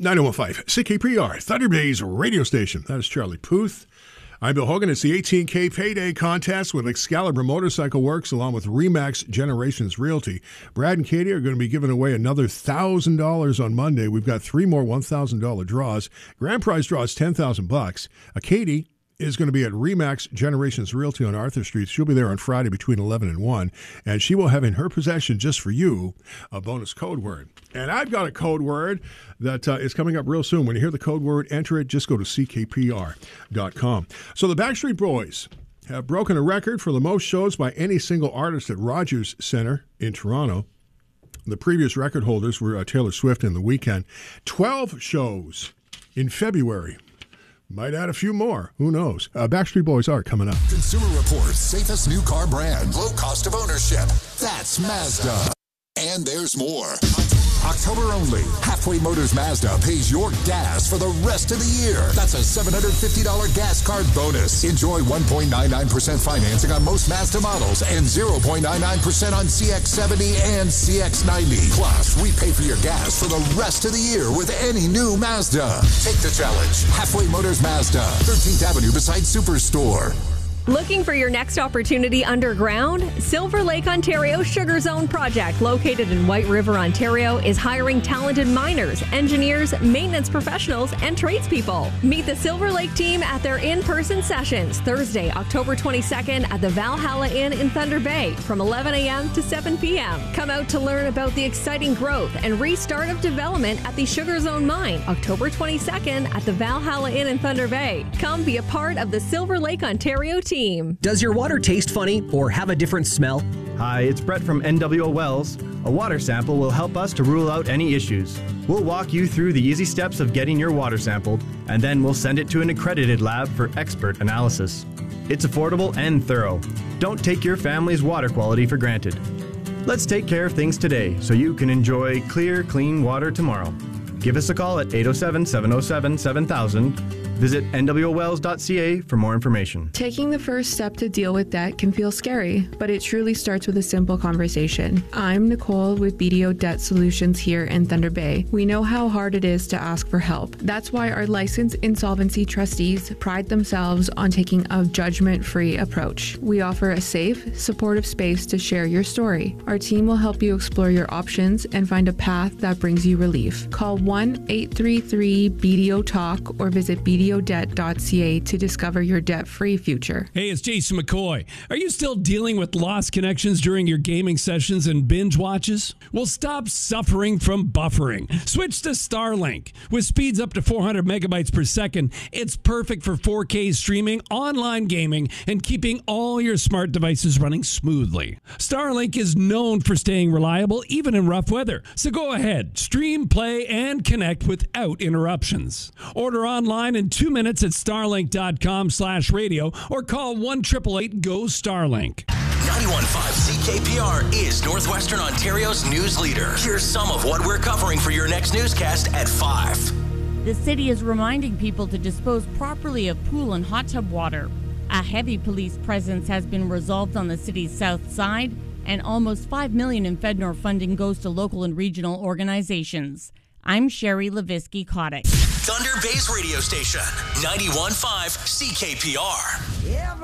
91.5 CKPR, Thunder Bay's radio station. That is Charlie Puth. I'm Bill Hogan. It's the 18K Payday Contest with Excalibur Motorcycle Works along with RE/MAX Generations Realty. Brad and Katie are going to be giving away another $1,000 on Monday. We've got three more $1,000 draws. Grand prize draw is $10,000. Katie is going to be at RE/MAX Generations Realty on Arthur Street. She'll be there on Friday between 11 and 1, and she will have in her possession, just for you, a bonus code word. And I've got a code word that is coming up real soon. When you hear the code word, enter it. Just go to ckpr.com. So the Backstreet Boys have broken a record for the most shows by any single artist at Rogers Centre in Toronto. The previous record holders were Taylor Swift and The Weeknd. 12 shows in February. Might add a few more. Who knows? Backstreet Boys are coming up. Consumer Reports, safest new car brand, low cost of ownership. That's Mazda. And there's more. October only, Halfway Motors Mazda pays your gas for the rest of the year. That's a $750 gas card bonus. Enjoy 1.99% financing on most Mazda models and 0.99% on CX-70 and CX-90. Plus, we pay for your gas for the rest of the year with any new Mazda. Take the challenge. Halfway Motors Mazda, 13th Avenue beside Superstore. Looking for your next opportunity underground? Silver Lake Ontario Sugar Zone Project, located in White River, Ontario, is hiring talented miners, engineers, maintenance professionals, and tradespeople. Meet the Silver Lake team at their in-person sessions Thursday, October 22nd at the Valhalla Inn in Thunder Bay from 11 a.m. to 7 p.m. Come out to learn about the exciting growth and restart of development at the Sugar Zone Mine, October 22nd at the Valhalla Inn in Thunder Bay. Come be a part of the Silver Lake Ontario team. Does your water taste funny or have a different smell? Hi, it's Brett from NWO Wells. A water sample will help us to rule out any issues. We'll walk you through the easy steps of getting your water sampled, and then we'll send it to an accredited lab for expert analysis. It's affordable and thorough. Don't take your family's water quality for granted. Let's take care of things today so you can enjoy clear, clean water tomorrow. Give us a call at 807-707-7000. Visit nwowells.ca for more information. Taking the first step to deal with debt can feel scary, but it truly starts with a simple conversation. I'm Nicole with BDO Debt Solutions here in Thunder Bay. We know how hard it is to ask for help. That's why our licensed insolvency trustees pride themselves on taking a judgment-free approach. We offer a safe, supportive space to share your story. Our team will help you explore your options and find a path that brings you relief. Call 1-833-BDO-TALK or visit BDO.ca to discover your debt-free future. Hey, it's Jason McCoy. Are you still dealing with lost connections during your gaming sessions and binge watches? Well, stop suffering from buffering. Switch to Starlink. With speeds up to 400 megabytes per second, it's perfect for 4K streaming, online gaming, and keeping all your smart devices running smoothly. Starlink is known for staying reliable even in rough weather. So go ahead, stream, play, and connect without interruptions. Order online in 2 minutes at starlink.com/radio or call 1-888-GO-STARLINK. 91.5 CKPR is Northwestern Ontario's news leader. Here's some of what we're covering for your next newscast at 5. The city is reminding people to dispose properly of pool and hot tub water. A heavy police presence has been resolved on the city's south side, and almost $5 million in FedNor funding goes to local and regional organizations. I'm Sherry Levisky-Kotick. Thunder Bay's radio station, 91.5 CKPR.